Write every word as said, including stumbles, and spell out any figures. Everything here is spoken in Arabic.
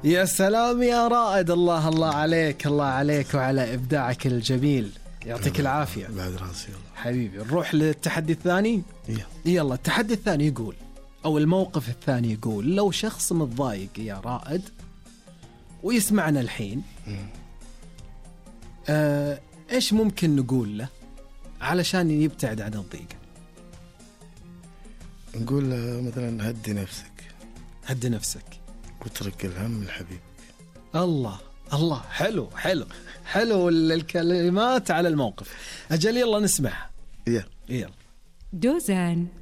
يا سلام يا رائد، الله الله عليك، الله عليك وعلى إبداعك الجميل، يعطيك العافية. بعد راسي والله حبيبي. نروح للتحدي الثاني. إيه. يلا التحدي الثاني يقول، أو الموقف الثاني يقول، لو شخص متضايق يا رائد ويسمعنا الحين، آه إيش ممكن نقول له علشان يبتعد عن الضيق؟ نقول له مثلا هدي نفسك، هدي نفسك واترك الهم لحبيبك. الله الله، حلو حلو حلو الكلمات على الموقف. أجل يلا نسمع. يلا يلا. دوزان